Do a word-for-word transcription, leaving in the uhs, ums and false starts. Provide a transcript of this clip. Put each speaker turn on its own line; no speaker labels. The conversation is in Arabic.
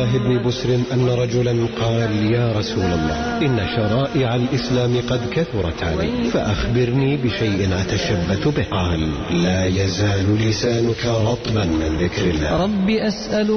الله بن بسر أن رجلا قال: يا رسول الله، إن شرائع الإسلام قد كثرت علي، فأخبرني بشيء أتشبث به. قال: لا يزال لسانك رطبا من ذكر الله.
رب أسأل